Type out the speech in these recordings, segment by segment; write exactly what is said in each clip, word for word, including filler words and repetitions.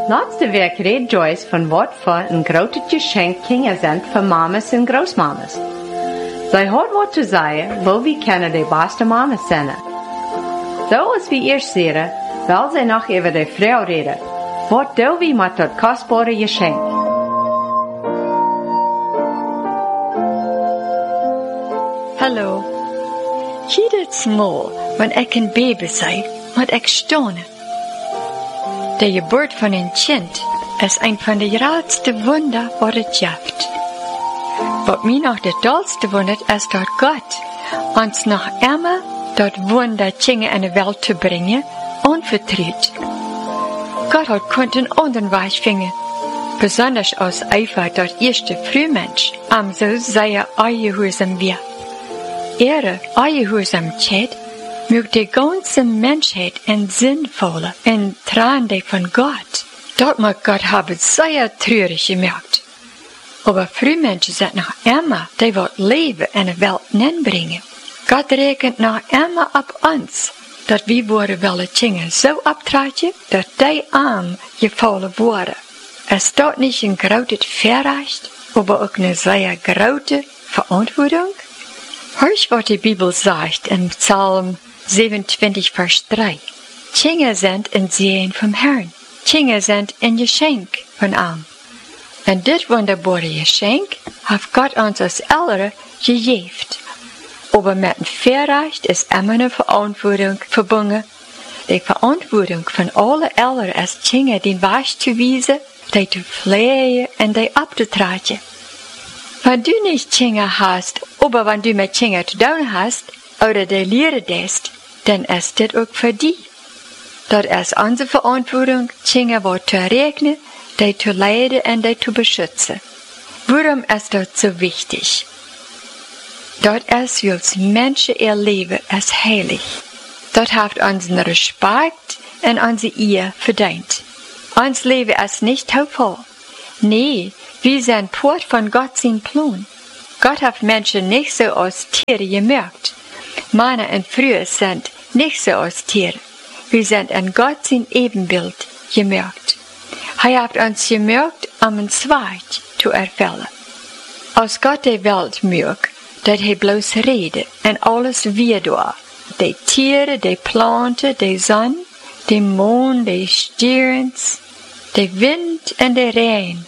Laatste week reed Joyce van wat voor een grote geschenk Kinder zijn voor mamas en grootmamas. Zij had wat te zeggen, wil wie kennen de beste mamas zijn. Zoals we eerst zeiden, wil zij nog over de vrouw reden. Wat doen we met dat kostbare geschenk? Hallo. Jedes Mal, wenn ik een baby sei, moet ik staunen. De geboorte van een kind is een van de grootste wunder wat het gibt. Wat mij nog het dollste wundert, is dat God ons nog immer dat Wunder Dinge in de Welt te brengen, onvertrouwd. Gott hat kunt een anderen Weg vinden, besonders aus Eifer dat eerste Frühmensch am so sehr eingehorsam wir. Ihre Eingehosamkeit mögt die ganze Menschheit en sinnvolle en Trande von Gott. Dort mag Gott haben sehr traurig gemerkt. Aber Frühmenschen sind noch immer, die wat Leben in de Welt brengen. Gott rekent noch immer ab uns, dat wir worden willen dingen so abtragen, dat die arm gevallen worden. Es dort nicht ein großes Verrecht, aber auch eine sehr große Verantwortung? Hörst, was die Bibel sagt in Psalm siebenundzwanzig, Vers drei. Dinge sind in Sehen vom Herrn. Dinge sind ein Geschenk von ihm. Und dit wunderbare Geschenk hat Gott uns als Eltern gegeben. Aber mit dem Verrecht ist immer eine Verantwortung verbunden. Die Verantwortung von allen Eltern ist Dinge den Weg zu weisen, die zu pflegen und die abzutragen. Wenn du nicht Dinge hast, aber wenn du mit Dingen zu tun hast, oder die Lehre lässt, dann ist das auch für dich. Das ist unsere Verantwortung, Dinge zu regnen, die zu leiden und die zu beschützen. Warum ist das so wichtig? Das ist, weil Menschen ihr Leben ist heilig. Das hat unseren Respekt und unsere Ehe verdient. Unser Leben ist nicht voll. Nee, wir sind Port von Gott sein Plan. Gott hat Menschen nicht so als Tiere gemerkt. Männer und Frauen sind nicht so als Tiere. Wir sind in Gott sein Ebenbild gemerkt. Er hat uns gemerkt, um einen Zweig zu erfüllen. Als Gott die Welt merkt, dat hij bloß rede en alles weer door. De Tiere, de Planten, de Sonne, de Mond, de Sterns, de Wind en de Regen.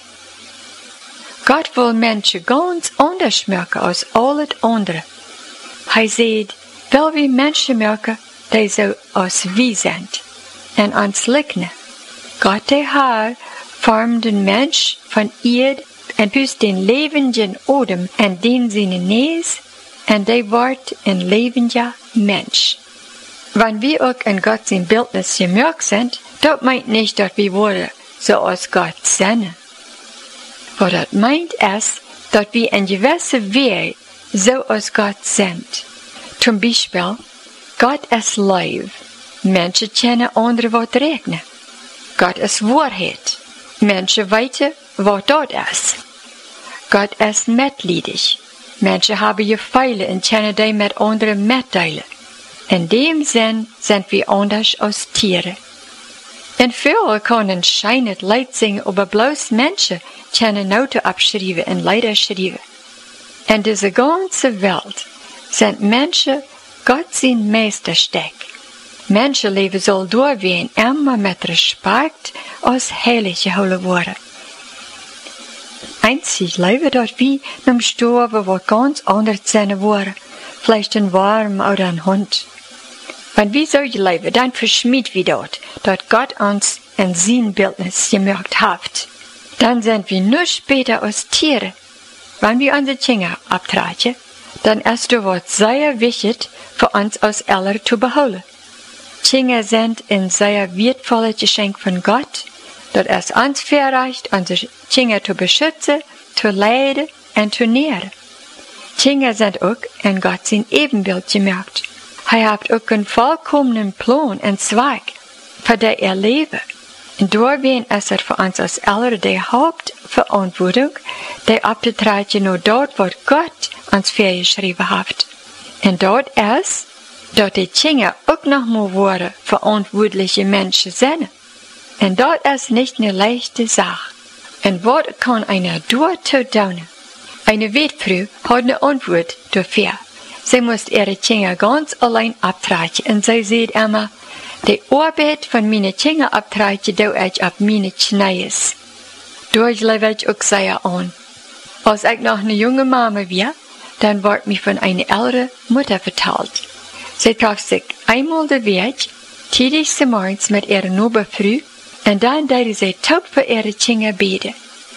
Gott will Menschen ganz anders merken als al het andere. Hij zegt, wel wie Menschen merken, die so als wie sind, en ons liken. Gott der Herr vormt den Mensch von Erde en pust den levenden Odem en den seine Nees, en die wordt een levender Mensch. Wenn wir auch in Gott sein Bildnis gemerkt sind, das meint nicht, dass wir worden so als Gott sind. Was das meint ist, dass wir in gewisser Weise so als Gott sind. Zum Beispiel, Gott ist Liebe. Menschen kennen andere was regnen. Gott ist Wahrheit. Menschen weten was das ist. Gott ist mitleidig. Menschen haben Gefühle und können die mit anderen mitteilen. In dem Sinn sind wir anders als Tiere. En viele können scheinend Leid singen, aber bloß Menschen können Noten abschreiben und Lieder schreiben. In dieser ganzen Welt sind Menschen Gott sein Meisterstück. Menschenleben soll durchwehen immer mit Respekt als heilig gehouden worden. Einzig Leben dort wie einem Sterben, wo ganz anders sein worden, vielleicht ein Wurm oder ein Hund. Wenn wir so leben, dann verschmied wir dort, dort Gott uns in sein Bildnis gemerkt hat. Dann sind wir nur später als Tiere. Wenn wir unsere Dinge abtragen, dann ist das was sehr wichtig für uns als Eltern zu behalten. Dinge sind ein sehr wertvolles Geschenk von Gott, das es uns verreicht, unsere Dinge zu beschützen, zu leiden und zu nähren. Dinge sind auch in Gott sein Ebenbild gemerkt. Er hat auch einen vollkommenen Plan und Zweig, für den er lebt. Und deswegen ist er für uns als Eltern die Hauptverantwortung, die abzutragen nur dort, wo Gott uns vorgeschrieben hat. Und dort ist, dass die Dinge auch noch mal worden verantwortliche Menschen sind. En dat is nicht ne leichte Sache. En wat kan einer daartoe doen? Eine Witfrau hat ne Antwort dafür. Sie muss ihre Kinder ganz allein abtragen und sie sagt immer, die Arbeit von meine Kinder abtragen, doe ich ab meine Knies. Durch lebe ich auch sehr an. Als ich noch eine junge Mama war, dann wird mir von einer älteren Mutter vertellt. Sie traf sich einmal der Weg, tätig sie morgens mit ihrer Noberfrau, und dann deed sie taub für ihre Kinder beten.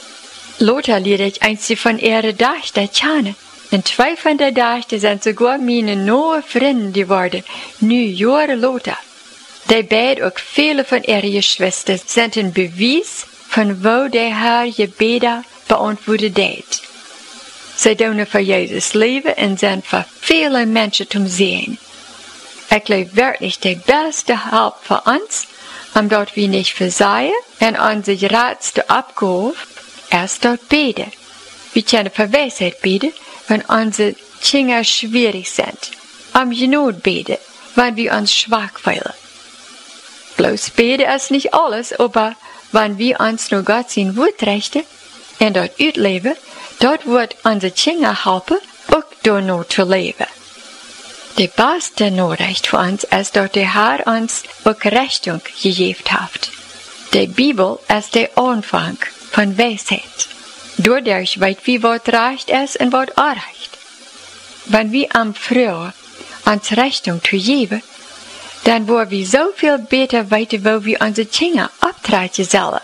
Lothar leerde ich eins von ihren Dachten kennen. Und zwei von der Dachten sind sogar meine neue Freunde geworden, nu Jahre later. Die beiden auch viele von ihren Geschwistern sind ein Beweis, von wo der Herr Gebete beantwortet hat. Sie tun für Jesus Leben und sind für viele Menschen zum Sehen. Ich glaube wirklich, die beste Hilfe für uns, um dort wir nicht versehen und unsere Ratste abgehoben, erst dort beten. Wir können für Weisheit beten, wenn unsere Kinder schwierig sind. Um Genot beten, wenn wir uns schwach fühlen. Bloß beten ist nicht alles, aber wenn wir uns nur Gott sein Wort richten und dort ausleben, dort wird unsere Kinder helfen, auch dort noch zu leben. Die beste Nachricht für uns ist, dass der Herr uns auch Richtung gegeben hat. Die Bibel ist der Anfang von Weisheit. Dadurch weiß wir, was recht ist und was unrecht. Wenn wir am Frühjahr uns Richtung zu geben, dann wollen wir so viel besser weiter, wo wir unsere Kinder abtragen sollen.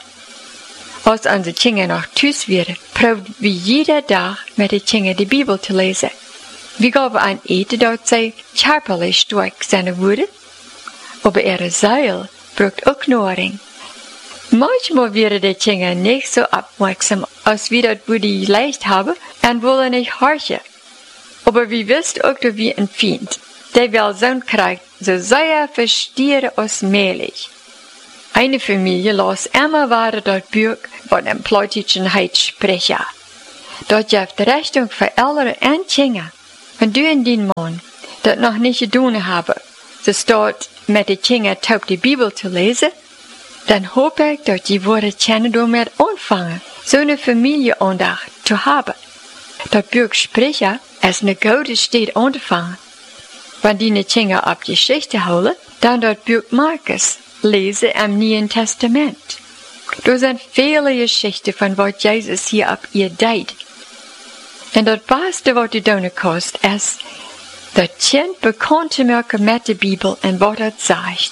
Als unsere Kinder noch Tüß wären, probieren wir jeden Tag mit den Kindern die Bibel zu lesen. Wir gaben an eten, dort sie körperlich stark sein würden, aber ihre Seele braucht auch Nahrung. Manchmal wären die Kinder nicht so aufmerksam, als wir das würde leicht haben und wollen nicht horchen. Aber wir wissen auch, dass wir ein Feind, der will Sohn kriegt, so sehr verstehen als möglich. Eine Familie las immer weiter dort Buch von einem Plattdeutschen Heitsprecher. Dort gibt Richtung für Eltern und Kinder. Wenn du in den Mann das noch nicht getan haben, so steht mit den Kindern taub die Bibel zu lesen, dann hoffe ich, dass die Worte kennen damit anfangen, so eine Familienandacht zu haben. Das Buch Sprecher ist eine gute Stadt anzufangen. Wenn die Kinder ab Geschichte holen, dann das Buch Markus lesen im Neuen Testament. Da sind viele Geschichten von was Jesus hier ab ihr deed. Und das Beste, was du tun kannst, ist, das Kind bekannt zu machen mit der Bibel und was das sagt.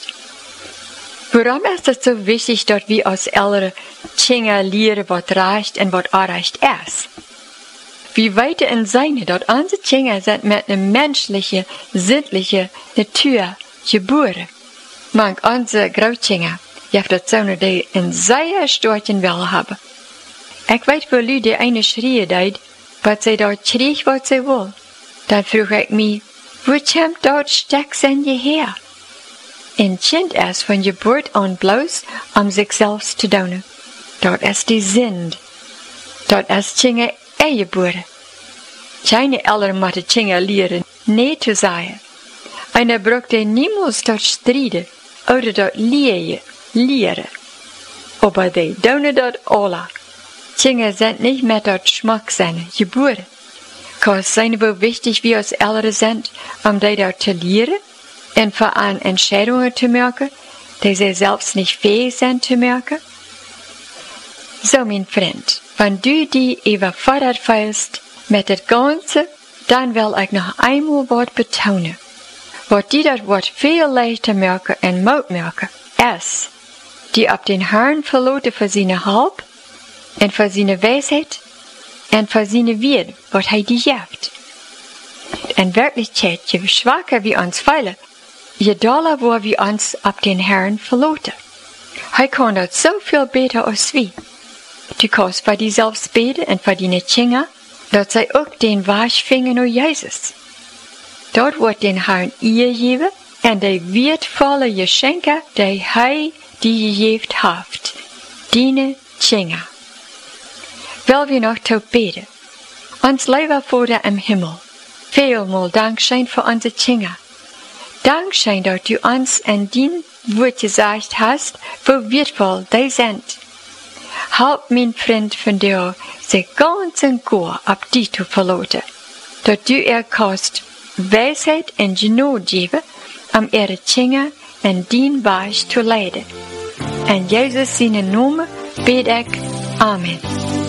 Warum ist es so wichtig, dass wir als Eltern Kinder lernen, was recht und was unrecht ist? Wir weiter in Seine, dass unsere Kinder sind mit einer menschlichen, sittlichen Natur geboren. Manch unsere Großkinder, die haben das so die in sehr starken Willen haben. Ich weiß, wo Leute eine schreien deed, was sie dort schreien, was sie will. Dann frage ich mich, wo kommt dort Stecks in je her? Ein Kind ist von Geburt an bloß, um sich selbst zu tun. Dort ist die Sünde. Dort ist Kinder eingeboren. Keine Eltern müssen Kinder lehren, nee zu sein. Einer braucht niemals dort streiten oder dort lehren, lehren. Aber die tun dort alle. Kinder sind nicht mit dort Schmacksinne geboren. Kann es sein, wo wichtig wir als Eltern sind, um die dort zu lehren und vor allem Entscheidungen zu machen, die sie selbst nicht fähig sind zu machen? So, mein Freund, wenn du die überfordert fühlst mit das Ganze, dann will ich noch einmal was betonen. Was die das Wort viel leichter machen und Mut machen, ist, die ab den Herrn verloten für seine Halb und für seine Weisheit und für seine Wert, was er die gibt. In Wirklichkeit, je schwacher wir uns fühlen, je doller wo wir uns ab den Herrn verloten. Er kann das so viel besser als wir. Du kannst für dich selbst beten und für deine Kinder, dass sie auch den Weg finden nach Jesus. Dort wird den Herrn ihr geben und die wertvolle Geschenke, die er die gegeben hat. Deine Kinder. Will wir noch zu beten? Uns lieber Vater im Himmel, vielmal Dankeschön für unsere Kinder. Dankeschön, dass du uns in dein Woord gesagt hast, wo wertvoll die sind. Help mijn vriend van dir, zich ganz en gar op die te verlaten, dat du er kannst wijsheid en genot geven, om er Kinder en dien Weg te leiden. En Jezus zijn naam bid ik. Amen.